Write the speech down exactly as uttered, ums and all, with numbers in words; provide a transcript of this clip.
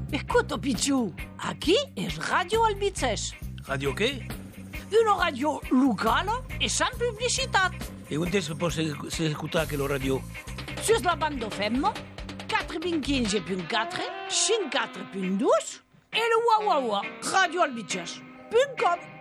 Écoute, Pichou, aquí es Radio Albitzès. Radio què? Una radio local et sans publicitat. E on se pot escutar aquella radio? Sur la bande F M, quatre cents quinze punt quatre, cinquanta-quatre punt dos, et le Wawawa, radio albitzès punt com.